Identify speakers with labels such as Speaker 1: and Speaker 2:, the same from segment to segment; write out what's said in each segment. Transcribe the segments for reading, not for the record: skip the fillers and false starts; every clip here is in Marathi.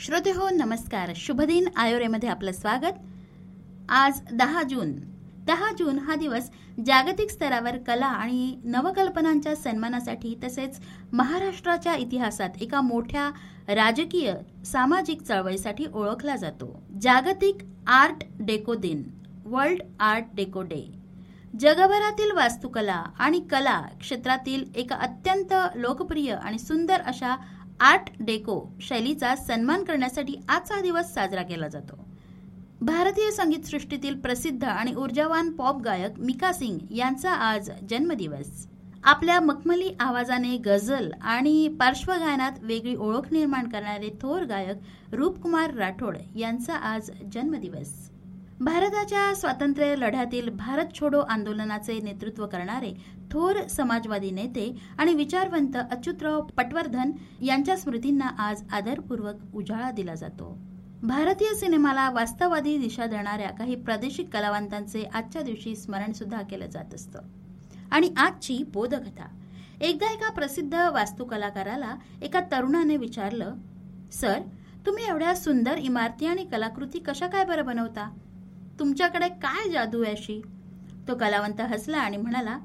Speaker 1: श्रोते हो नमस्कार. शुभदिन आयोरेमध्ये आपलं स्वागत. आज 10 जून हा दिवस जागतिक स्तरावर कला आणि नवकल्पनांच्या सन्मानासाठी तसेच महाराष्ट्राच्या इतिहासात एका मोठ्या राजकीय सामाजिक चळवळीसाठी ओळखला जातो. जागतिक आर्ट डेको दिन, वर्ल्ड आर्ट डेको डे. जगभरातील वास्तुकला आणि कला क्षेत्रातील एका अत्यंत लोकप्रिय आणि सुंदर अशा आर्ट डेको शैलीचा सन्मान करण्यासाठी आजचा दिवस साजरा केला जातो. भारतीय संगीतसृष्टीतील प्रसिद्ध आणि ऊर्जावान पॉप गायक मिका सिंग यांचा आज जन्मदिवस. आपल्या मखमली आवाजाने गझल आणि पार्श्वगायनात वेगळी ओळख निर्माण करणारे थोर गायक रूपकुमार राठोड यांचा आज जन्मदिवस. भारताच्या स्वातंत्र्य लढ्यातील भारत छोडो आंदोलनाचे नेतृत्व करणारे थोर समाजवादी नेते आणि विचारवंत अच्युतराव पटवर्धन यांच्या स्मृतींना आज आदरपूर्वक उजाळा दिला जातो. भारतीय सिनेमाला वास्तववादी दिशा देणाऱ्या काही प्रादेशिक कलावंतांचे आजच्या दिवशी स्मरण सुद्धा केलं जात असतं. आणि आजची बोधकथा. एकदा एका प्रसिद्ध वास्तुकलाकाराला एका तरुणाने विचारलं, सर, तुम्ही एवढ्या सुंदर इमारती आणि कलाकृती कशा काय बरं बनवता? तुमच्याकडे काय जादू आहे अशी? तो कलावंत हसला आणि म्हणाला,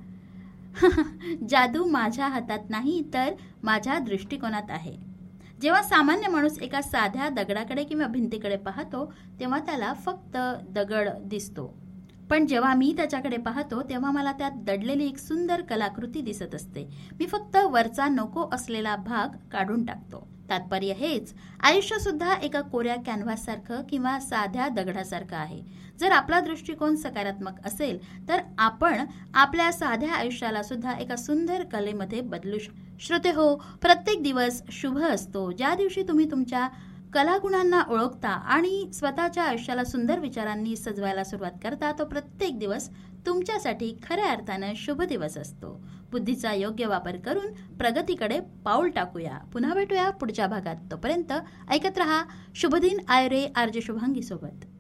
Speaker 1: जादू माझ्या हातात नाही तर माझ्या दृष्टिकोनात आहे. जेव्हा सामान्य माणूस एका साध्या दगडाकडे किंवा भिंतीकडे पाहतो तेव्हा त्याला फक्त दगड दिसतो, पण जेव्हा मी त्याच्याकडे पाहतो तेव्हा मला त्यात दडलेली एक सुंदर कलाकृती दिसत असते. मी फक्त वरचा नको असलेला भाग काढून टाकतो. तात्पर्य हेच, आयुष्य सुद्धा एका कोऱ्या कॅनव्हास सारखं किंवा साध्या दगडासारखं आहे. जर आपला दृष्टिकोन सकारात्मक असेल तर आपण आपल्या साध्या आयुष्याला सुद्धा एका सुंदर कलेमध्ये बदलू शकतो. श्रोते हो, प्रत्येक दिवस शुभ असतो. ज्या दिवशी तुम्ही तुमच्या कलागुणांना ओळखता आणि स्वतःच्या आयुष्याला सुंदर विचारांनी सजवायला सुरुवात करता, तो प्रत्येक दिवस तुमच्यासाठी खऱ्या अर्थानं शुभ दिवस असतो. बुद्धीचा योग्य वापर करून प्रगतीकडे पाऊल टाकूया. पुन्हा भेटूया पुढच्या भागात. तोपर्यंत ऐकत रहा शुभदिन आयरे आरजे शुभांगी सोबत.